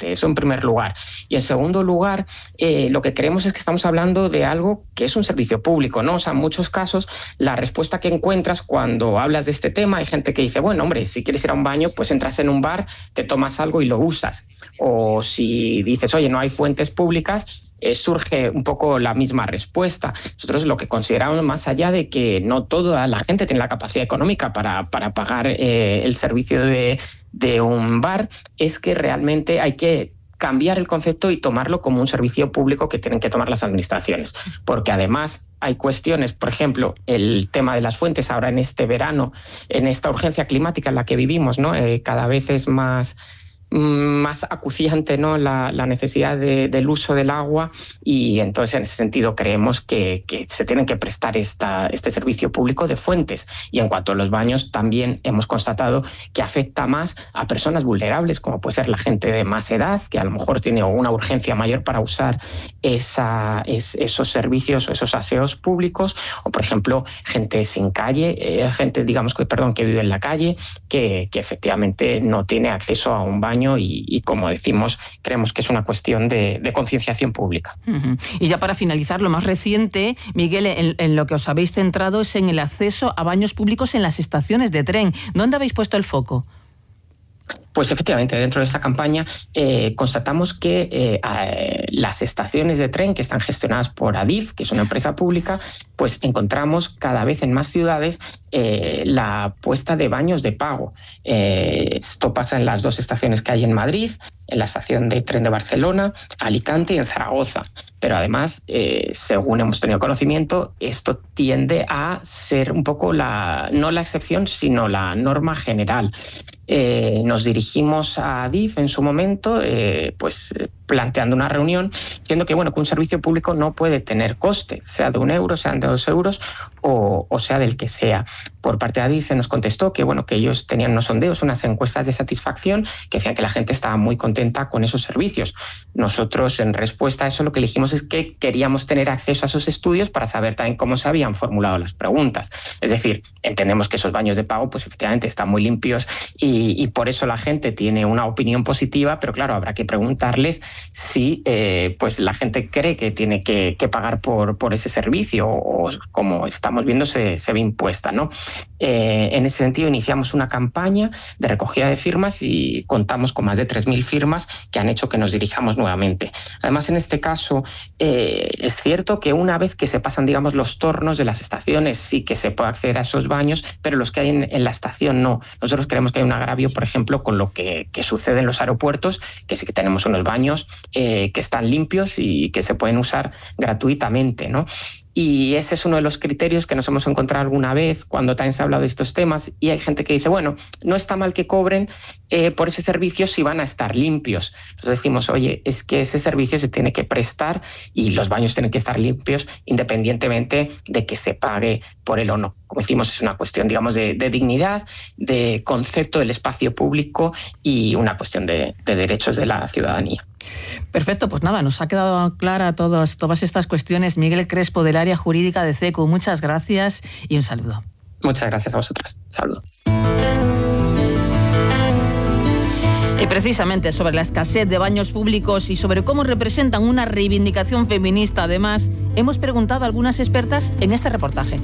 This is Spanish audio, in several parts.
coste, eso en primer lugar. Y en segundo lugar, lo que creemos es que estamos hablando de algo que es un servicio público, ¿no? O sea, en muchos casos la respuesta que encuentras cuando hablas de este tema, hay gente que dice, bueno, hombre, si quieres ir a un baño, pues entras en un bar, te tomas algo y lo usas. O si dices, oye, no hay fuentes públicas, surge un poco la misma respuesta. Nosotros lo que consideramos, más allá de que no toda la gente tiene la capacidad económica para pagar el servicio de un bar, es que realmente hay que cambiar el concepto y tomarlo como un servicio público que tienen que tomar las administraciones. Porque además hay cuestiones, por ejemplo, el tema de las fuentes ahora en este verano, en esta urgencia climática en la que vivimos, ¿no? Cada vez es más acuciante, ¿no? la necesidad del uso del agua, y entonces en ese sentido creemos que se tienen que prestar este servicio público de fuentes. Y en cuanto a los baños, también hemos constatado que afecta más a personas vulnerables, como puede ser la gente de más edad, que a lo mejor tiene una urgencia mayor para usar esos servicios o esos aseos públicos, o por ejemplo gente sin calle, gente que vive en la calle, que efectivamente no tiene acceso a un baño. Y como decimos, creemos que es una cuestión de concienciación pública. Uh-huh. Y ya para finalizar, lo más reciente, Miguel, en lo que os habéis centrado es en el acceso a baños públicos en las estaciones de tren. ¿Dónde habéis puesto el foco? Pues efectivamente, dentro de esta campaña constatamos que las estaciones de tren que están gestionadas por Adif, que es una empresa pública, pues encontramos cada vez en más ciudades la puesta de baños de pago. Esto pasa en las 2 estaciones que hay en Madrid, en la estación de tren de Barcelona, Alicante y en Zaragoza. Pero además, según hemos tenido conocimiento, esto tiende a ser un poco no la excepción, sino la norma general. Nos dirigimos a Adif en su momento, planteando una reunión, diciendo que un servicio público no puede tener coste, sea de 1 euro, sean de 2 euros o sea del que sea. Por parte de Adif se nos contestó que ellos tenían unos sondeos, unas encuestas de satisfacción que decían que la gente estaba muy contenta con esos servicios. Nosotros, en respuesta a eso, lo que elegimos es que queríamos tener acceso a esos estudios para saber también cómo se habían formulado las preguntas. Es decir, entendemos que esos baños de pago pues efectivamente están muy limpios y por eso la gente tiene una opinión positiva, pero claro, habrá que preguntarles si pues la gente cree que tiene que pagar por ese servicio o como estamos viendo se ve impuesta, ¿no? En ese sentido iniciamos una campaña de recogida de firmas y contamos con más de 3.000 firmas que han hecho que nos dirijamos nuevamente. Además, en este caso es cierto que una vez que se pasan, los tornos de las estaciones, sí que se puede acceder a esos baños, pero los que hay en la estación no. Nosotros creemos que hay un agravio, por ejemplo, con lo que sucede en los aeropuertos, que sí que tenemos unos baños que están limpios y que se pueden usar gratuitamente, ¿no? Y ese es uno de los criterios que nos hemos encontrado alguna vez cuando también se ha hablado de estos temas, y hay gente que dice, no está mal que cobren por ese servicio si van a estar limpios. Nosotros decimos, oye, es que ese servicio se tiene que prestar y los baños tienen que estar limpios independientemente de que se pague por él o no. Como decimos, es una cuestión, de dignidad, de concepto del espacio público y una cuestión de derechos de la ciudadanía. Perfecto, pues nada, nos ha quedado clara todas estas cuestiones. Miguel Crespo, del área jurídica de CECU, muchas gracias y un saludo. Muchas gracias a vosotras. Saludo. Y precisamente sobre la escasez de baños públicos y sobre cómo representan una reivindicación feminista, además, hemos preguntado a algunas expertas en este reportaje.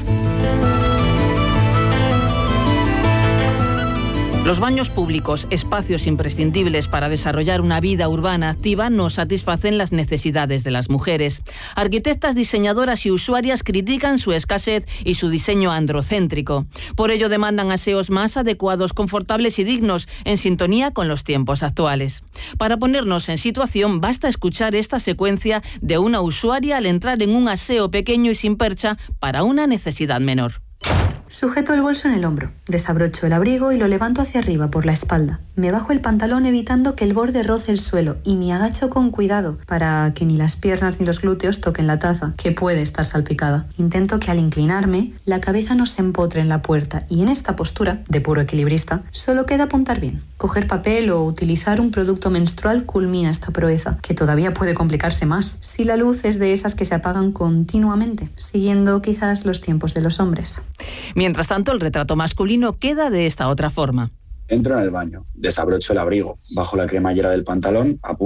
Los baños públicos, espacios imprescindibles para desarrollar una vida urbana activa, no satisfacen las necesidades de las mujeres. Arquitectas, diseñadoras y usuarias critican su escasez y su diseño androcéntrico. Por ello demandan aseos más adecuados, confortables y dignos, en sintonía con los tiempos actuales. Para ponernos en situación, basta escuchar esta secuencia de una usuaria al entrar en un aseo pequeño y sin percha para una necesidad menor. Sujeto el bolso en el hombro, desabrocho el abrigo y lo levanto hacia arriba por la espalda. Me bajo el pantalón evitando que el borde roce el suelo y me agacho con cuidado para que ni las piernas ni los glúteos toquen la taza, que puede estar salpicada. Intento que al inclinarme, la cabeza no se empotre en la puerta y en esta postura, de puro equilibrista, solo queda apuntar bien. Coger papel o utilizar un producto menstrual culmina esta proeza, que todavía puede complicarse más si la luz es de esas que se apagan continuamente, siguiendo quizás los tiempos de los hombres. Mientras tanto, el retrato masculino queda de esta otra forma. Entro en el baño, desabrocho el abrigo, bajo la cremallera del pantalón, apunto